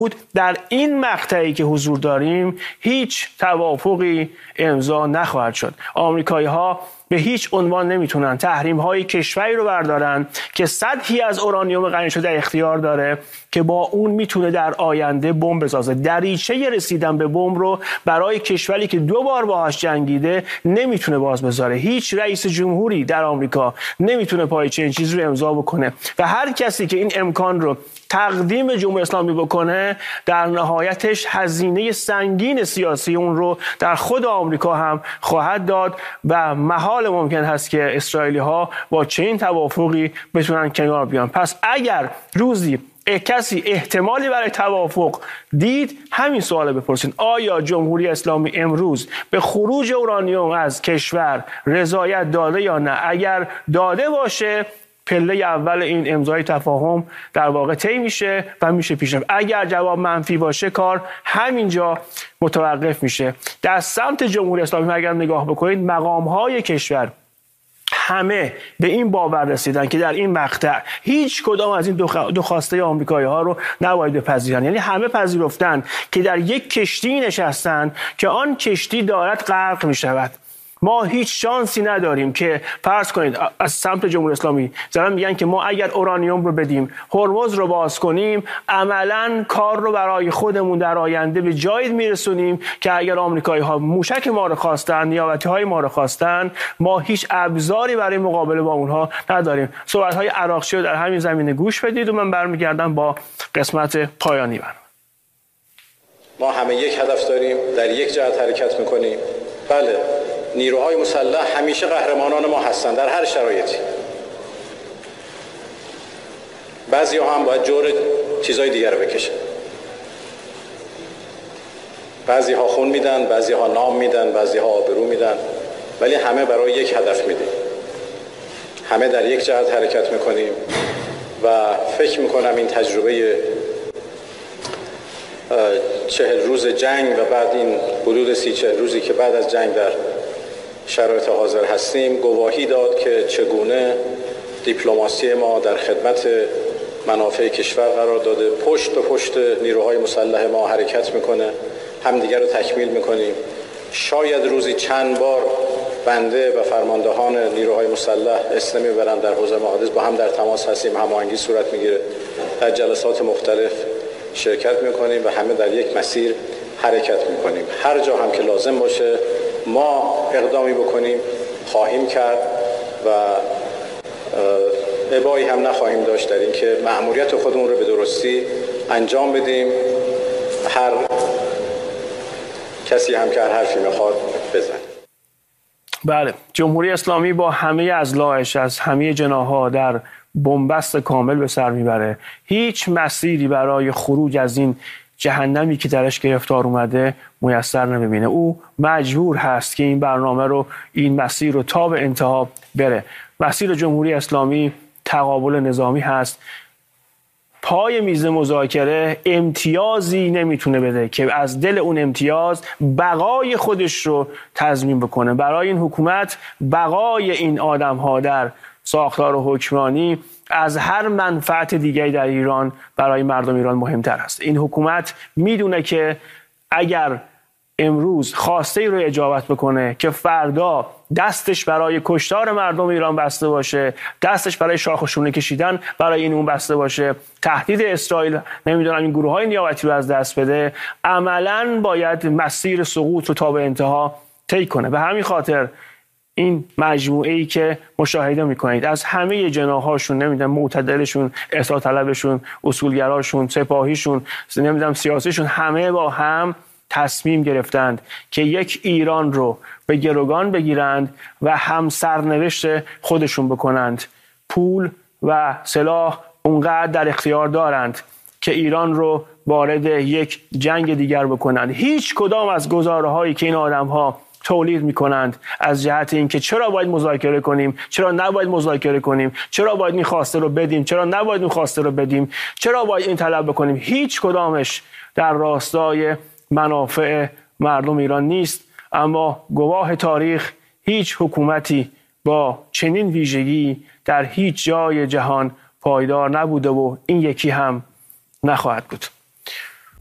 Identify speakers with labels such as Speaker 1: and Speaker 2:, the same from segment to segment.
Speaker 1: در این مقطعی که حضور داریم هیچ توافقی امضا نخواهد شد. آمریکایی‌ها به هیچ عنوان نمیتونن تحریم‌های کشوری رو بردارن که سطحی از اورانیوم غنی شده اختیار داره که با اون میتونه در آینده بمب بسازه. دریچه رسیدن به بمب رو برای کشوری که 2 بار باهاش جنگیده نمیتونه باز بذاره. هیچ رئیس جمهوری در آمریکا نمیتونه پای چنین چیزی رو امضا بکنه و هر کسی که این امکان رو تقدیم جمهوری اسلامی بکنه در نهایتش هزینه سنگین سیاسی اون رو در خود آمریکا هم خواهد داد و محال ممکن هست که اسرائیلی ها با چنین توافقی بتونن کنار بیان. پس اگر روزی کسی احتمالی برای توافق دید همین سوال بپرسین: آیا جمهوری اسلامی امروز به خروج اورانیوم از کشور رضایت داده یا نه؟ اگر داده باشه پله اول این امضای تفاهم در واقع طی میشه و میشه پیش رفت. اگر جواب منفی باشه کار همینجا متوقف میشه. در سمت جمهوری اسلامی اگر نگاه بکنید مقام‌های کشور همه به این باور رسیدن که در این مقطع هیچ کدام از این دو خواسته آمریکایی‌ها رو نباید بپذیرن. یعنی همه پذیرفتن که در یک کشتی نشستن که آن کشتی دارد غرق میشود. ما هیچ شانسی نداریم که فرض کنید از سمت جمهوری اسلامی دارن میگن که ما اگر اورانیوم رو بدیم، هرمز رو باز کنیم، عملاً کار رو برای خودمون در آینده به جایی میرسونیم که اگر آمریکایی‌ها موشک ما رو خواستن، نیابتی‌های ما رو خواستن، ما هیچ ابزاری برای مقابله با اونها نداریم. صحبت‌های عراقچی رو در همین زمینه گوش بدید و من برمیگردم با قسمت پایانی برنامه.
Speaker 2: ما همه یک هدف داریم، در یک جهت حرکت می‌کنیم. بله، نیروهای مسلح همیشه قهرمانان ما هستند در هر شرایطی. بعضی‌ها هم باید جور چیزای دیگر رو بکشن. بعضی‌ها خون میدن، بعضی‌ها نام میدن، بعضی‌ها آبرو میدن، ولی همه برای یک هدف میدیم. همه در یک جهت حرکت میکنیم و فکر میکنم این تجربه 40 روز جنگ و بعد این حدود 30-40 روزی که بعد از جنگ در شرایط حاضر هستیم گواهی داد که چگونه دیپلماسی ما در خدمت منافع کشور قرار داده، پشت به پشت نیروهای مسلح ما حرکت میکنه، همدیگر رو تکمیل میکنیم. شاید روزی چند بار بنده و فرماندهان نیروهای مسلح اسلمی برن در حوزه مقدس با هم در تماس هستیم، هماهنگی صورت میگیره، در جلسات مختلف شرکت میکنیم و همه در یک مسیر حرکت میکنیم. هر جا هم که لازم باشه ما اقدامی بکنیم خواهیم کرد و ابایی هم نخواهیم داشت در این که مأموریت خودمون رو به درستی انجام بدیم. هر کسی هم که هر حرفی میخواد بزنه.
Speaker 1: بله، جمهوری اسلامی با همه اضلاعش از همه جناح‌ها در بنبست کامل به سر میبره. هیچ مسیری برای خروج از این جهنمی که درش گرفتار اومده میسر نمیبینه. او مجبور هست که این برنامه رو، این مسیر رو تا به انتها بره. مسیر جمهوری اسلامی تقابل نظامی هست. پای میز مذاکره امتیازی نمیتونه بده که از دل اون امتیاز بقای خودش رو تضمین بکنه. برای این حکومت بقای این آدم‌ها در ساختار حکمرانی از هر منفعت دیگری در ایران برای مردم ایران مهمتر است. این حکومت میدونه که اگر امروز خواسته ای رو اجابت بکنه که فردا دستش برای کشتار مردم ایران بسته باشه، دستش برای شاخ و شونه کشیدن برای این اون بسته باشه، تهدید اسرائیل نمیدونم این گروه‌های نیابتی رو از دست بده، عملاً باید مسیر سقوط رو تا به انتها طی کنه. به همین خاطر این مجموعه‌ای که مشاهده می‌کنید از همه جناح‌هاشون، نمیدونم معتدلشون، اصلاح طلبشون، اصولگراشون، سپاهیشون، نمیدونم سیاسیشون، همه با هم تصمیم گرفتند که یک ایران رو به گروگان بگیرند و هم سرنوشت خودشون بکنند. پول و سلاح اونقدر در اختیار دارند که ایران رو وارد یک جنگ دیگر بکنند. هیچ کدام از گزاره‌هایی که این آدم‌ها تولید میکنند از جهت اینکه چرا باید مذاکره کنیم، چرا نباید مذاکره کنیم، چرا باید این خواسته رو بدیم، چرا نباید این خواسته رو بدیم، چرا باید این طلب بکنیم، هیچ کدامش در راستای منافع مردم ایران نیست. اما گواه تاریخ هیچ حکومتی با چنین ویژگی در هیچ جای جهان پایدار نبوده و این یکی هم نخواهد بود.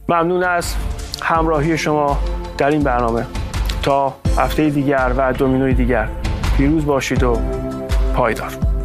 Speaker 1: ممنون از همراهی شما در این برنامه. تا هفته دیگر و دومینوی دیگر پیروز باشید و پایدار.